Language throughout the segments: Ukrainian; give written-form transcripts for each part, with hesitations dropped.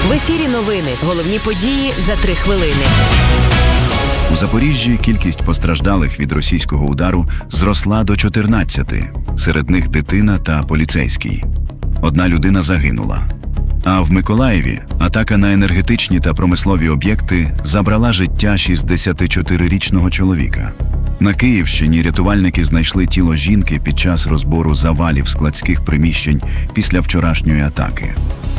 В ефірі новини. Головні події за 3 хвилини. У Запоріжжі кількість постраждалих від російського удару зросла до 14. Серед них дитина та поліцейський. 1 людина загинула. А в Миколаєві атака на енергетичні та промислові об'єкти забрала життя 64-річного чоловіка. На Київщині рятувальники знайшли тіло жінки під час розбору завалів складських приміщень після вчорашньої атаки.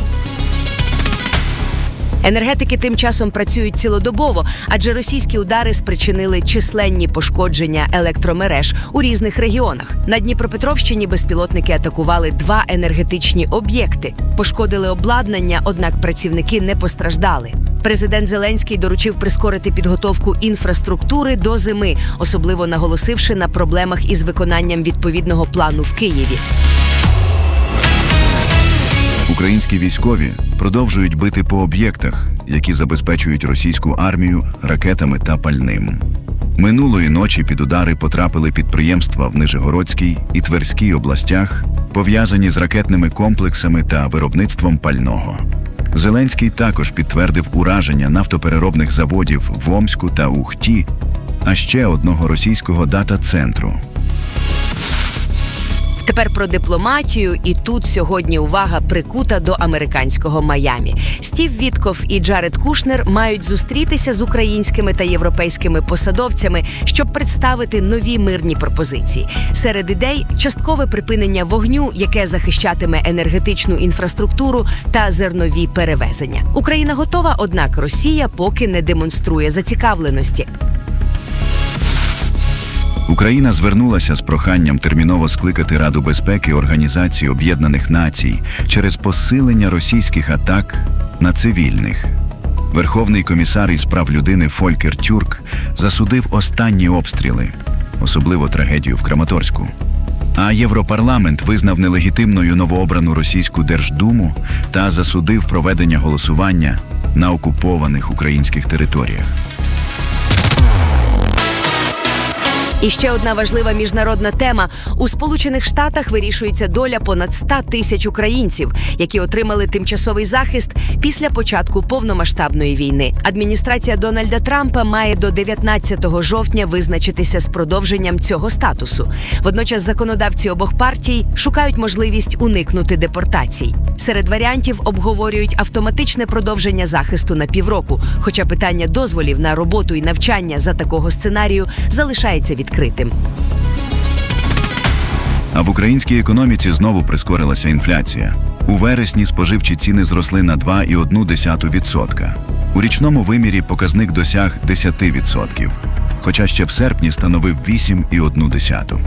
Енергетики тим часом працюють цілодобово, адже російські удари спричинили численні пошкодження електромереж у різних регіонах. На Дніпропетровщині безпілотники атакували 2 енергетичні об'єкти. Пошкодили обладнання, однак працівники не постраждали. Президент Зеленський доручив прискорити підготовку інфраструктури до зими, особливо наголосивши на проблемах із виконанням відповідного плану в Києві. Українські військові продовжують бити по об'єктах, які забезпечують російську армію ракетами та пальним. Минулої ночі під удари потрапили підприємства в Нижегородській і Тверській областях, пов'язані з ракетними комплексами та виробництвом пального. Зеленський також підтвердив ураження нафтопереробних заводів в Омську та Ухті, а ще одного російського дата-центру. Тепер про дипломатію, і тут сьогодні увага прикута до американського Майамі. Стів Вітков і Джаред Кушнер мають зустрітися з українськими та європейськими посадовцями, щоб представити нові мирні пропозиції. Серед ідей – часткове припинення вогню, яке захищатиме енергетичну інфраструктуру та зернові перевезення. Україна готова, однак Росія поки не демонструє зацікавленості. Україна звернулася з проханням терміново скликати Раду безпеки Організації Об'єднаних Націй через посилення російських атак на цивільних. Верховний комісар із прав людини Фолькер Тюрк засудив останні обстріли, особливо трагедію в Краматорську. А Європарламент визнав нелегітимною новообрану російську Держдуму та засудив проведення голосування на окупованих українських територіях. І ще одна важлива міжнародна тема. У Сполучених Штатах вирішується доля понад 100 тисяч українців, які отримали тимчасовий захист після початку повномасштабної війни. Адміністрація Дональда Трампа має до 19 жовтня визначитися з продовженням цього статусу. Водночас законодавці обох партій шукають можливість уникнути депортацій. Серед варіантів обговорюють автоматичне продовження захисту на півроку, хоча питання дозволів на роботу і навчання за такого сценарію залишається відкритим. А в українській економіці знову прискорилася інфляція. У вересні споживчі ціни зросли на 2,1%. У річному вимірі показник досяг 10%, хоча ще в серпні становив 8,1%.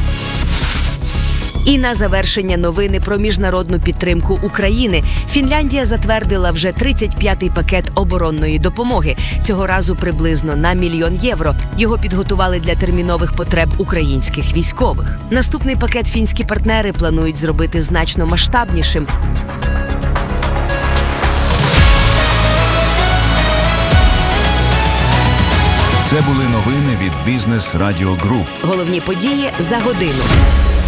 І на завершення новини про міжнародну підтримку України. Фінляндія затвердила вже 35-й пакет оборонної допомоги. Цього разу приблизно на 1 мільйон євро. Його підготували для термінових потреб українських військових. Наступний пакет фінські партнери планують зробити значно масштабнішим. Це були новини від Бізнес Радіо Груп. Головні події за годину.